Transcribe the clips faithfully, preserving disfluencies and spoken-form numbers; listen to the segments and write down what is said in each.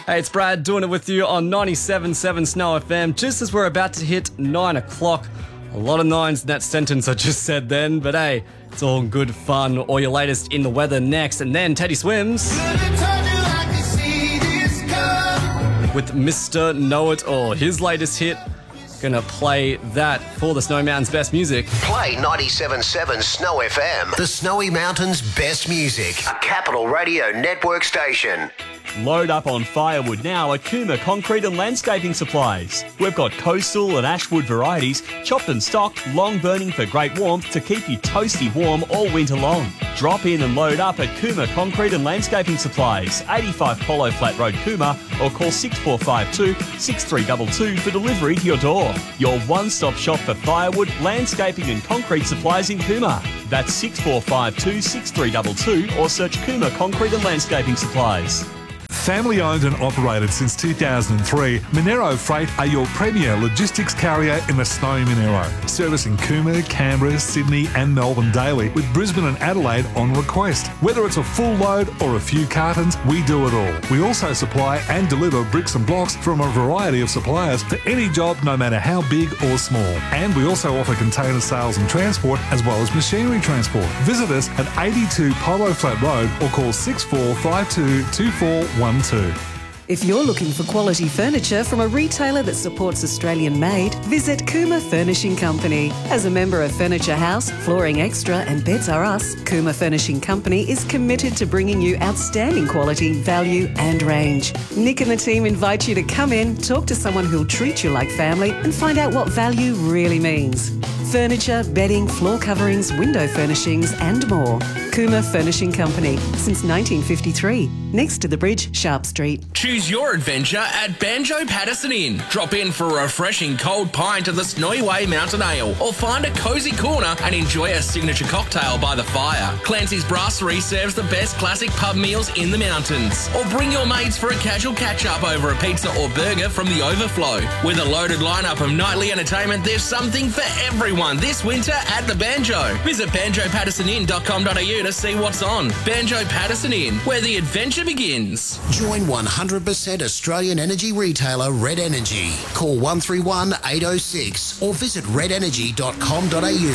Hey, it's Brad doing it with you on ninety-seven point seven Snow F M, just as we're about to hit nine o'clock. A lot of nines in that sentence I just said then, but hey, it's all good fun. All your latest in the weather next, and then Teddy Swims with Mister Know-It-All, his latest hit. Gonna play that for the Snowy Mountains best music. Play ninety-seven point seven Snow F M, the Snowy Mountains best music, a Capital Radio Network station. Load up on firewood now at Cooma Concrete and Landscaping Supplies. We've got coastal and ashwood varieties, chopped and stocked, long burning for great warmth to keep you toasty warm all winter long. Drop in and load up at Cooma Concrete and Landscaping Supplies, eighty-five Polo Flat Road, Cooma, or call six four five two, six three two two for delivery to your door. Your one-stop shop for firewood, landscaping and concrete supplies in Cooma. That's six four five two, six three two two or search Cooma Concrete and Landscaping Supplies. Family owned and operated since two thousand three, Monero Freight are your premier logistics carrier in the snowy Monero, servicing Cooma, Canberra, Sydney and Melbourne daily, with Brisbane and Adelaide on request. Whether it's a full load or a few cartons, we do it all. We also supply and deliver bricks and blocks from a variety of suppliers for any job, no matter how big or small. And we also offer container sales and transport, as well as machinery transport. Visit us at eighty-two Polo Flat Road or call six four five two, two four one two. If you're looking for quality furniture from a retailer that supports Australian made, visit Cooma Furnishing Company. As a member of Furniture House, Flooring Extra and Beds R Us, Cooma Furnishing Company is committed to bringing you outstanding quality, value and range. Nick and the team invite you to come in, talk to someone who'll treat you like family and find out what value really means. Furniture, bedding, floor coverings, window furnishings and more. Cooma Furnishing Company, since nineteen fifty-three. Next to the bridge, Sharp Street. Choose your adventure at Banjo Patterson Inn. Drop in for a refreshing cold pint of the Snowy Way Mountain Ale, or find a cosy corner and enjoy a signature cocktail by the fire. Clancy's Brasserie serves the best classic pub meals in the mountains. Or bring your mates for a casual catch-up over a pizza or burger from the Overflow. With a loaded lineup of nightly entertainment, there's something for everyone this winter at the Banjo. Visit banjo patterson inn dot com dot a u to see what's on. Banjo Patterson Inn, where the adventure begins. Join one hundred percent Australian energy retailer Red Energy. Call one three one, eight oh six or visit red energy dot com dot a u.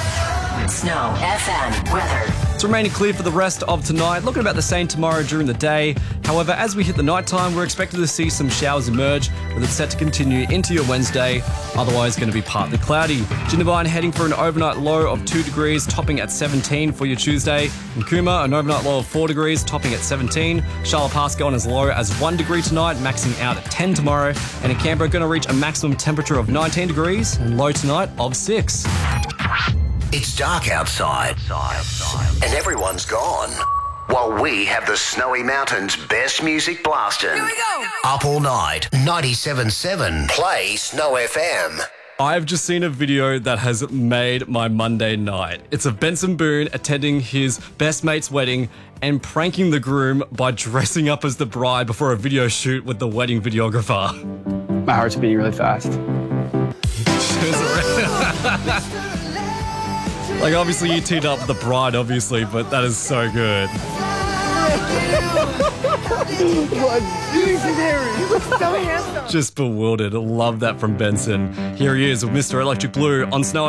Snow F M weather. It's remaining clear for the rest of tonight, looking about the same tomorrow during the day. However, as we hit the night time, we're expected to see some showers emerge, with it set to continue into your Wednesday. Otherwise, going to be partly cloudy. Jindabyne heading for an overnight low of two degrees, topping at seventeen for your Tuesday. In Cooma, an overnight low of four degrees, topping at seventeen. Charlotte Pass going as low as one degree tonight, maxing out at ten tomorrow. And in Canberra, going to reach a maximum temperature of nineteen degrees, and low tonight of six. It's dark outside, and everyone's gone. While we have the Snowy Mountains best music blasting. Here we go. Up all night, ninety-seven point seven. Play Snow F M. I've just seen a video that has made my Monday night. It's of Benson Boone attending his best mate's wedding and pranking the groom by dressing up as the bride before a video shoot with the wedding videographer. My heart's beating really fast. Like, obviously you teed up the bride, obviously, but that is so good. Just bewildered. Love that from Benson. Here he is with Mister Electric Blue on Snow